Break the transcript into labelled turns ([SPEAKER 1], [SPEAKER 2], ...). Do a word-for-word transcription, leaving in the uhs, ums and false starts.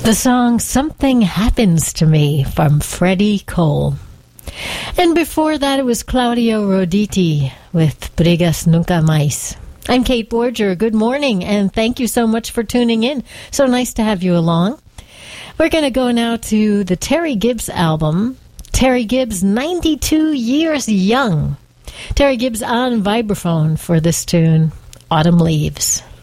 [SPEAKER 1] The song Something Happens to Me from Freddie Cole. And before that, it was Claudio Roditi with Brigas Nunca Mais. I'm Kate Borger. Good morning, and thank you so much for tuning in. So nice to have you along. We're going to go now to the Terry Gibbs album. Terry Gibbs, ninety-two years young. Terry Gibbs on vibraphone for this tune, Autumn Leaves.